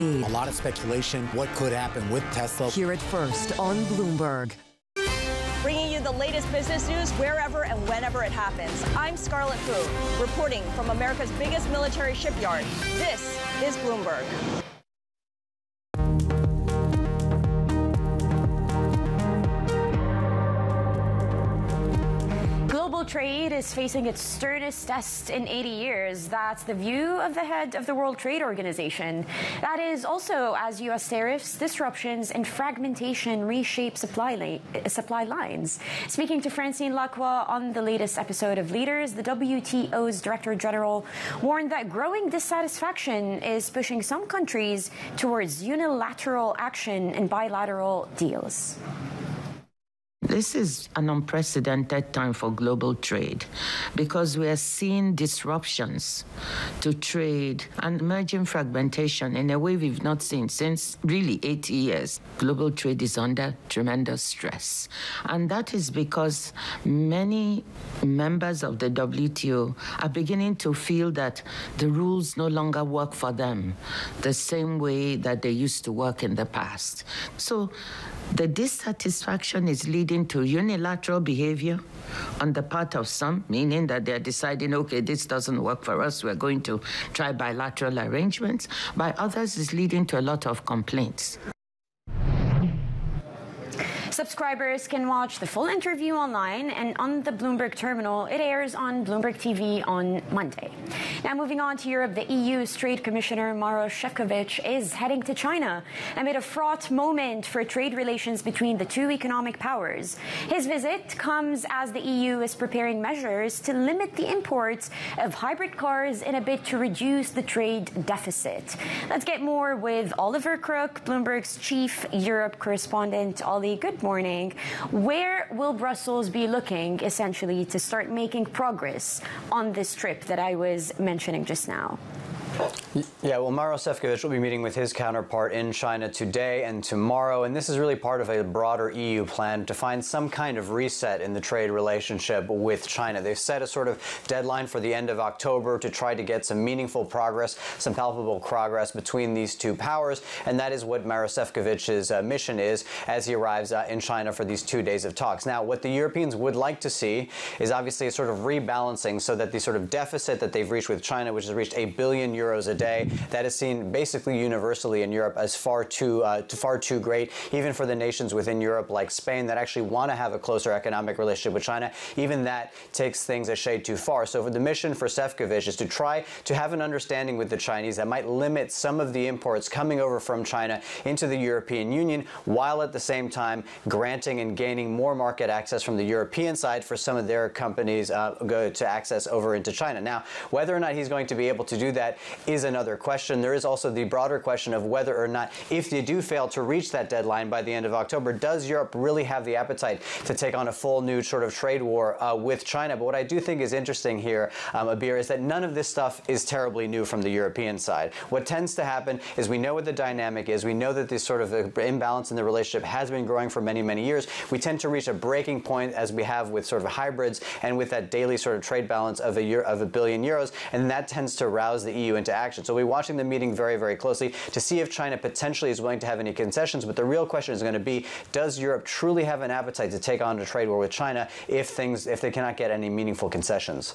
A lot of speculation what could happen with Tesla. Hear it first on Bloomberg. Bringing you the latest business news wherever and whenever it happens. I'm Scarlett Fu, reporting from America's biggest military shipyard. This is Bloomberg. Global trade is facing its sternest test in 80 years. That's the view of the head of the World Trade Organization. That is also as U.S. tariffs, disruptions, and fragmentation reshape supply lines. Speaking to Francine Lacroix on the latest episode of Leaders, the WTO's Director General warned that growing dissatisfaction is pushing some countries towards unilateral action and bilateral deals. This is an unprecedented time for global trade because we are seeing disruptions to trade and emerging fragmentation in a way we've not seen since really 80 years. Global trade is under tremendous stress. And that is because many members of the WTO are beginning to feel that the rules no longer work for them the same way that they used to work in the past. So the dissatisfaction is leading to unilateral behavior on the part of some, meaning that they're deciding, okay, this doesn't work for us, we're going to try bilateral arrangements. By others, it's leading to a lot of complaints. Subscribers can watch the full interview online and on the Bloomberg terminal. It airs on Bloomberg TV on Monday. Now, moving on to Europe, the EU's Trade Commissioner Maroš Šefčovič is heading to China amid a fraught moment for trade relations between the two economic powers. His visit comes as the EU is preparing measures to limit the imports of hybrid cars in a bid to reduce the trade deficit. Let's get more with Oliver Crook, Bloomberg's chief Europe correspondent. Ollie, good morning. Where will Brussels be looking, essentially, to start making progress on this trip that I was mentioning just now? Yeah, well, Maroš Šefčovič will be meeting with his counterpart in China today and tomorrow, and this is really part of a broader EU plan to find some kind of reset in the trade relationship with China. They've set a sort of deadline for the end of October to try to get some meaningful progress, some palpable progress between these two powers, and that is what Maroš Šefčovič's mission is as he arrives in China for these 2 days of talks. Now, what the Europeans would like to see is obviously a sort of rebalancing so that the sort of deficit that they've reached with China, which has reached €1 billion a day, that is seen basically universally in Europe as far too great, even for the nations within Europe like Spain that actually want to have a closer economic relationship with China. Even that takes things a shade too far. So the mission for Šefčovič is to try to have an understanding with the Chinese that might limit some of the imports coming over from China into the European Union, while at the same time granting and gaining more market access from the European side for some of their companies to access over into China. Now, whether or not he's going to be able to do that is another question. There is also the broader question of whether or not, if they do fail to reach that deadline by the end of October, does Europe really have the appetite to take on a full new sort of trade war with China? But what I do think is interesting here, Abir, is that none of this stuff is terribly new from the European side. What tends to happen is we know what the dynamic is. We know that this sort of imbalance in the relationship has been growing for many, many years. We tend to reach a breaking point, as we have with sort of hybrids and with that daily sort of trade balance of €1 billion, and that tends to rouse the EU into action. So we're watching the meeting very, very closely to see if China potentially is willing to have any concessions. But the real question is going to be, does Europe truly have an appetite to take on a trade war with China if they cannot get any meaningful concessions?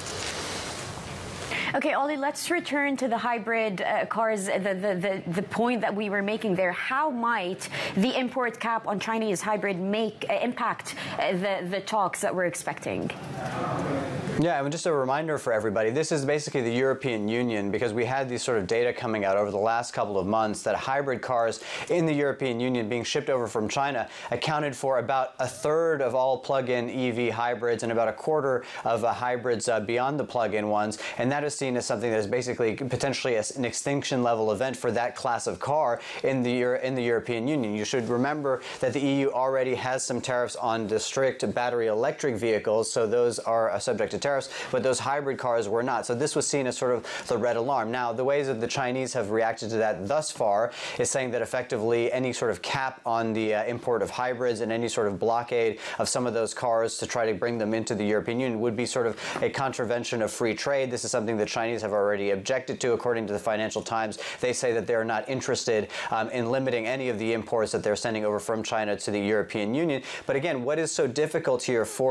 Okay, Ollie, let's return to the hybrid cars, the point that we were making there. How might the import cap on Chinese hybrid impact the talks that we're expecting? Yeah, and just a reminder for everybody, this is basically the European Union, because we had these sort of data coming out over the last couple of months that hybrid cars in the European Union being shipped over from China accounted for about a third of all plug-in EV hybrids and about a quarter of hybrids beyond the plug-in ones. And that is seen as something that is basically potentially an extinction level event for that class of car in the European Union. You should remember that the EU already has some tariffs on the strict battery electric vehicles, so those are subject to tariffs. tariffs, but those hybrid cars were not. So this was seen as sort of the red alarm. Now, the ways that the Chinese have reacted to that thus far is saying that effectively any sort of cap on the import of hybrids and any sort of blockade of some of those cars to try to bring them into the European Union would be sort of a contravention of free trade. This is something the Chinese have already objected to. According to the Financial Times, they say that they're not interested in limiting any of the imports that they're sending over from China to the European Union. But again, what is so difficult here for